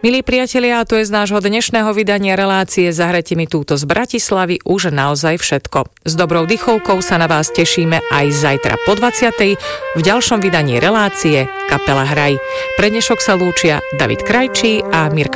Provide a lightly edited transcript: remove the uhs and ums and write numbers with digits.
Milí priatelia, to je z nášho dnešného vydania relácie Zahrajte mi túto z Bratislavy už naozaj všetko. S dobrou dychovkou sa na vás tešíme aj zajtra po 20:00 v ďalšom vydaní relácie Kapela Hraj. Pre dnešok sa lúčia David Krajčí a Mirka